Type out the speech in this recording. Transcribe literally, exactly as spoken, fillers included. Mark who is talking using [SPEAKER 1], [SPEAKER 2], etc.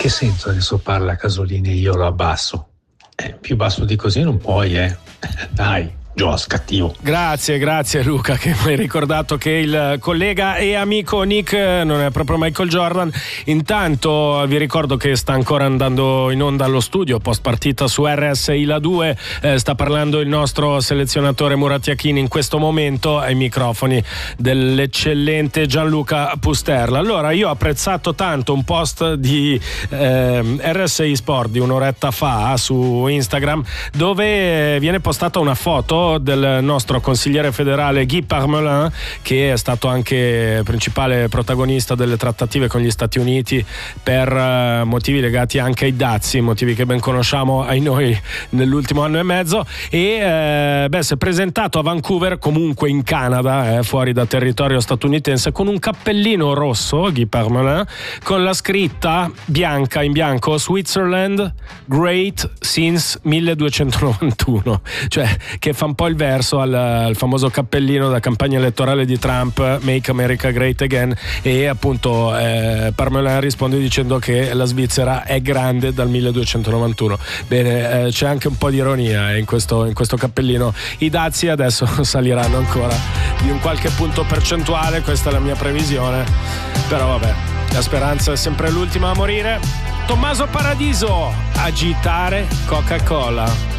[SPEAKER 1] che senso adesso parla Casolini e io lo abbasso? Eh, più basso di così non puoi, eh. Dai. Gios, cattivo.
[SPEAKER 2] Grazie, grazie Luca che mi hai ricordato che il collega e amico Nick non è proprio Michael Jordan. Intanto vi ricordo che sta ancora andando in onda allo studio post partita su R S I La due, eh, sta parlando il nostro selezionatore Murat Yakin in questo momento ai microfoni dell'eccellente Gianluca Pusterla. Allora, io ho apprezzato tanto un post di eh, R S I Sport di un'oretta fa su Instagram dove viene postata una foto del nostro consigliere federale Guy Parmelin, che è stato anche principale protagonista delle trattative con gli Stati Uniti per uh, motivi legati anche ai dazi, motivi che ben conosciamo ai noi nell'ultimo anno e mezzo, e eh, beh, si è presentato a Vancouver, comunque in Canada, eh, fuori da territorio statunitense, con un cappellino rosso, Guy Parmelin, con la scritta bianca in bianco Switzerland Great Since milleduecentonovantuno, cioè che fa un po' il verso al, al famoso cappellino da campagna elettorale di Trump, Make America Great Again, e appunto eh, Parmelin risponde dicendo che la Svizzera è grande dal milleduecentonovantuno. Bene, eh, c'è anche un po' di ironia in questo, in questo cappellino. I dazi adesso saliranno ancora di un qualche punto percentuale, questa è la mia previsione, però vabbè, la speranza è sempre l'ultima a morire. Tommaso Paradiso, agitare Coca-Cola.